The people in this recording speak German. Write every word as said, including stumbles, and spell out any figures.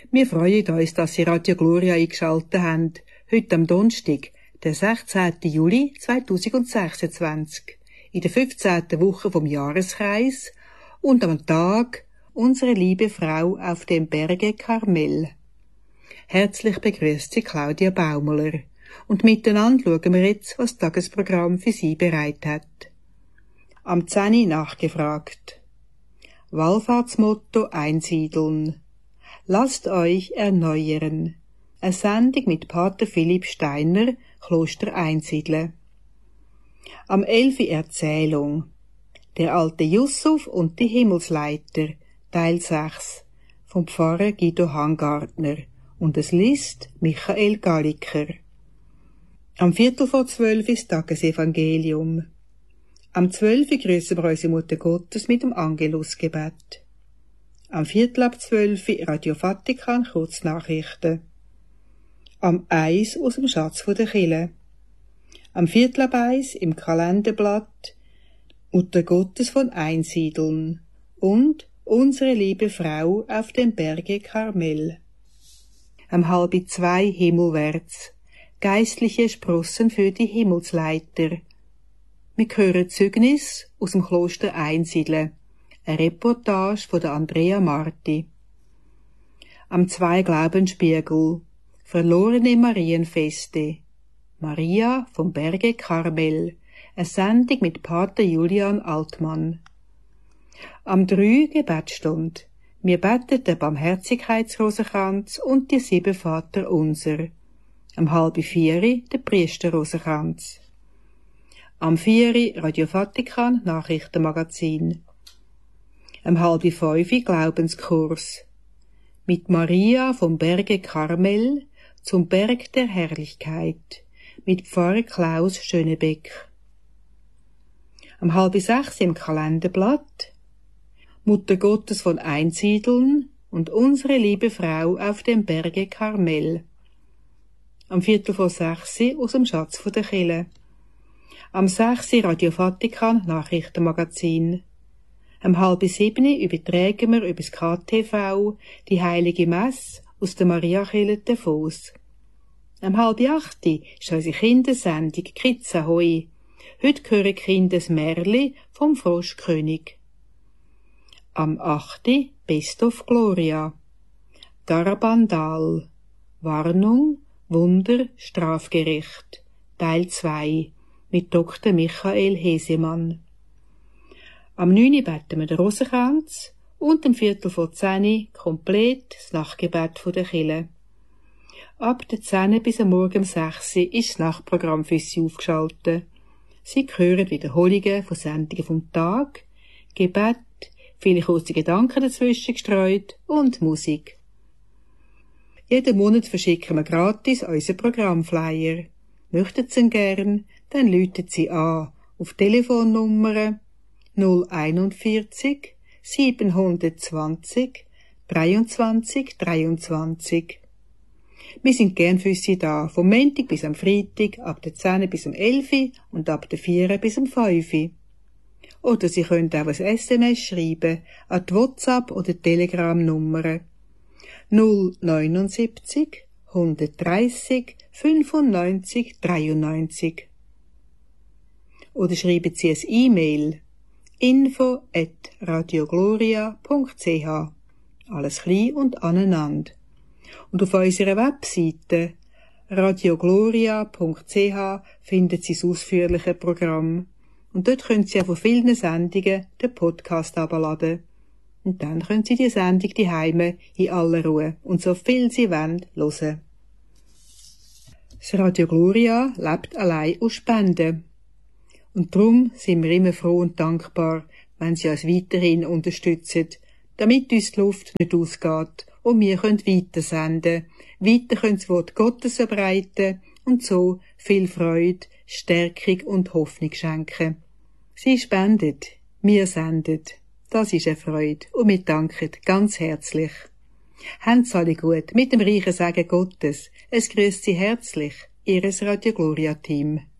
Wir freuen uns, dass Sie Radio Gloria eingeschaltet haben. Heute am Donnerstag, der sechzehnten Juli zweitausendsechsundzwanzig, in der fünfzehnten Woche vom Jahreskreis und am Tag unserer liebe Frau auf dem Berge Karmel. Herzlich begrüßt Sie Claudia Baumler. Und miteinander schauen wir jetzt, was das Tagesprogramm für Sie bereit hat. Am zehn nachgefragt. Wallfahrtsmotto einsiedeln. Lasst euch erneuern. Eine Sendung mit Pater Philipp Steiner, Kloster Einsiedeln. Am elf Erzählung. Der alte Yusuf und die Himmelsleiter, Teil sechs, vom Pfarrer Guido Hangartner. Und es liest Michael Galliker. Am Viertel vor zwölf ist Tagesevangelium. Am zwölf grüßen wir unsere Mutter Gottes mit dem Angelusgebet. Am Viertel ab zwölf Radio Vatikan Kurznachrichten. Am eins aus dem Schatz von der Kirche. Am Viertel ab eins im Kalenderblatt Mutter Gottes von Einsiedeln und unsere liebe Frau auf dem Berge Karmel. Am halb zwei himmelwärts. Geistliche Sprossen für die Himmelsleiter. Wir hören Zeugnis aus dem Kloster Einsiedeln. Eine Reportage von der Andrea Marti. Am zwei Glaubensspiegel. Verlorene Marienfeste. Maria vom Berge Karmel. Eine Sendung mit Pater Julian Altmann. Am drei Gebetsstunde. Wir beten den Barmherzigkeitsrosenkranz und die sieben Vater unser. Am halb vier der Priesterrosenkranz. Am vier Radio Vatikan Nachrichtenmagazin. Am halb fünf Glaubenskurs. Mit Maria vom Berge Karmel zum Berg der Herrlichkeit. Mit Pfarrer Klaus Schönebeck. Am halb sechs im Kalenderblatt. Mutter Gottes von Einsiedeln und unsere liebe Frau auf dem Berge Karmel. Am Viertel vor sechs aus dem Schatz von der Kirche. Am sechs Radio Vatikan Nachrichtenmagazin. Am halb sieben übertragen wir über das K T V die heilige Messe aus der Mariakirche Davos. Am halb acht ist unsere Kindersendung Kids Ahoi. Heute hören Kinder das Märli vom Froschkönig. Am acht Best of Gloria. Garabandal. Warnung, Wunder, Strafgericht. Teil zwei. Mit Doktor Michael Hesemann. Am neun beten wir den Rosenkranz und am Viertel vor zehn komplett das Nachtgebet von der Kirche. Ab der zehn bis am Morgen um sechs ist das Nachtprogramm für Sie aufgeschaltet. Sie hören Wiederholungen von Sendungen vom Tag, Gebet, viele kurze Gedanken dazwischen gestreut und Musik. Jeden Monat verschicken wir gratis unseren Programmflyer. Möchten Sie ihn gern, dann läuten Sie an auf Telefonnummer null einundvierzig siebenhundertzwanzig dreiundzwanzig dreiundzwanzig. Wir sind gern für Sie da, vom Montag bis am Freitag, ab der zehn bis am elf und ab der vier bis am fünf. Oder Sie können auch ein S M S schreiben an die WhatsApp- oder Telegram-Nummer null neunundsiebzig hundertdreißig fünfundneunzig dreiundneunzig. Oder schreiben Sie ein E-Mail info at radiogloria punkt c h. Alles klein und aneinander. Und auf unserer Webseite radiogloria punkt c h finden Sie das ausführliche Programm. Und dort können Sie auch von vielen Sendungen den Podcast abladen. Und dann können Sie die Sendung daheim in aller Ruhe und so viel Sie wollen hören. Das Radio Gloria lebt allein aus Spenden. Und darum sind wir immer froh und dankbar, wenn Sie uns weiterhin unterstützen, damit uns die Luft nicht ausgeht und wir können weitersenden, weiter können das Wort Gottes verbreiten und so viel Freude, Stärkung und Hoffnung schenken. Sie spendet, wir sendet. Das ist eine Freude und wir danken ganz herzlich. Habt's alle gut mit dem reichen Segen Gottes. Es grüßt Sie herzlich, Ihres Radio Gloria Team.